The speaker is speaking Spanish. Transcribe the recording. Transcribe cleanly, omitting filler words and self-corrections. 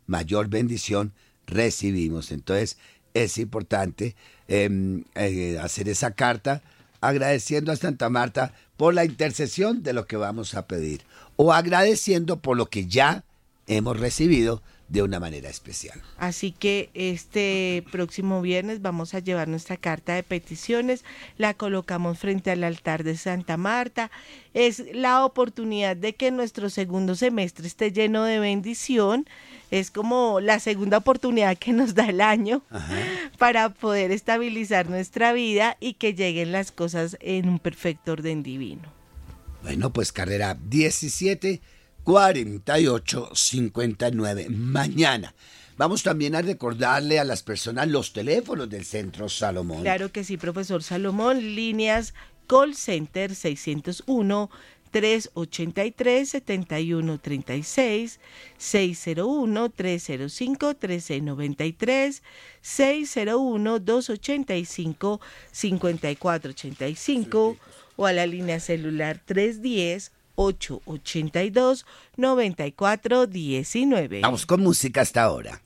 mayor bendición recibimos. Entonces es importante hacer esa carta agradeciendo a Santa Marta por la intercesión de lo que vamos a pedir o agradeciendo por lo que ya hemos recibido de una manera especial. Así que este próximo viernes vamos a llevar nuestra carta de peticiones, la colocamos frente al altar de Santa Marta. Es la oportunidad de que nuestro segundo semestre esté lleno de bendición. Es como la segunda oportunidad que nos da el año. Ajá. Para poder estabilizar nuestra vida y que lleguen las cosas en un perfecto orden divino. Bueno, pues carrera 174859. Mañana vamos también a recordarle a las personas los teléfonos del Centro Salomón. Claro que sí, profesor Salomón. Líneas call center 601-383-7136, 601-305-1393, 601-285-5485 o a la línea celular 310-882-9419. Vamos con música hasta ahora.